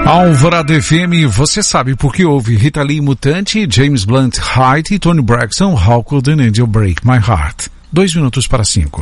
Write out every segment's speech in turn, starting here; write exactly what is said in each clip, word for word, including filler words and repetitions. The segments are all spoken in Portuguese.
Alvorada F M, você sabe porque houve Rita Lee Mutante, James Blunt Height e Tony Braxton, How Could an Angel Break My Heart. Dois minutos para cinco.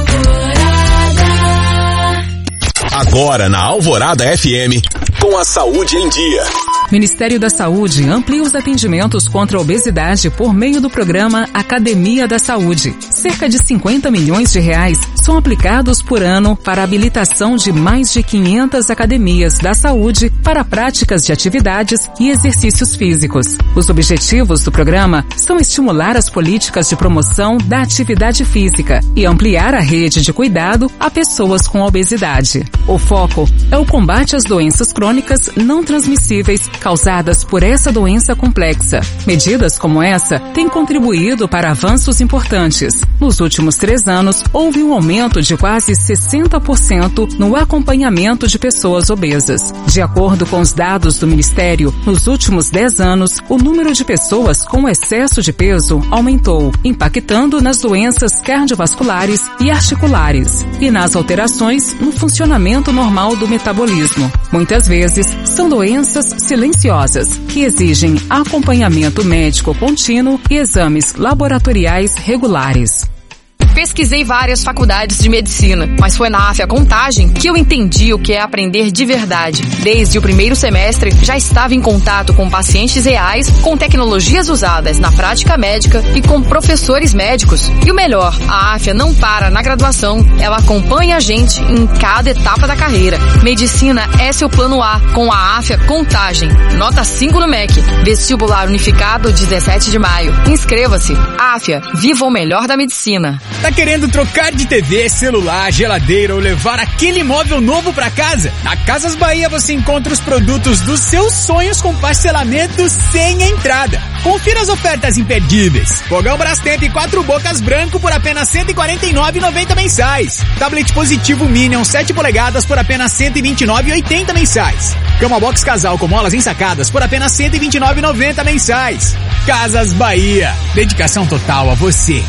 Agora na Alvorada F M, com a saúde em dia. Ministério da Saúde amplia os atendimentos contra a obesidade por meio do programa Academia da Saúde. Cerca de cinquenta milhões de reais são aplicados por ano para a habilitação de mais de quinhentas academias da saúde para práticas de atividades e exercícios físicos. Os objetivos do programa são estimular as políticas de promoção da atividade física e ampliar a rede de cuidado a pessoas com obesidade. O foco é o combate às doenças crônicas não transmissíveis causadas por essa doença complexa. Medidas como essa têm contribuído para avanços importantes. Nos últimos três anos, houve um aumento de quase sessenta por cento no acompanhamento de pessoas obesas. De acordo com os dados do Ministério, nos últimos dez anos, o número de pessoas com excesso de peso aumentou, impactando nas doenças cardiovasculares e articulares e nas alterações no funcionamento normal do metabolismo. Muitas vezes, são doenças silenciosas que exigem acompanhamento médico contínuo e exames laboratoriais regulares. Pesquisei várias faculdades de medicina, mas foi na AFIA Contagem que eu entendi o que é aprender de verdade. Desde o primeiro semestre, já estava em contato com pacientes reais, com tecnologias usadas na prática médica e com professores médicos. E o melhor, a AFIA não para na graduação, ela acompanha a gente em cada etapa da carreira. Medicina é seu plano A, com a AFIA Contagem. Nota cinco no M E C. Vestibular unificado, dezessete de maio. Inscreva-se. AFIA, viva o melhor da medicina. Tá querendo trocar de T V, celular, geladeira ou levar aquele móvel novo pra casa? Na Casas Bahia você encontra os produtos dos seus sonhos com parcelamento sem entrada. Confira as ofertas imperdíveis. Fogão Brastemp quatro bocas branco por apenas cento e quarenta e nove reais e noventa centavos mensais. Tablet positivo Minion sete polegadas por apenas cento e vinte e nove reais e oitenta centavos mensais. Cama box casal com molas ensacadas por apenas cento e vinte e nove reais e noventa centavos mensais. Casas Bahia. Dedicação total a você.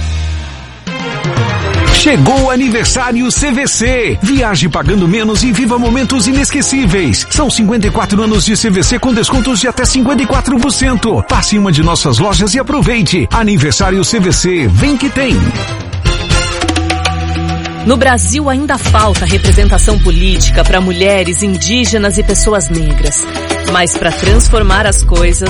Chegou o aniversário C V C. Viaje pagando menos e viva momentos inesquecíveis. São cinquenta e quatro anos de C V C com descontos de até cinquenta e quatro por cento. Passe em uma de nossas lojas e aproveite. Aniversário C V C, vem que tem. No Brasil ainda falta representação política para mulheres, indígenas e pessoas negras. Mas para transformar as coisas,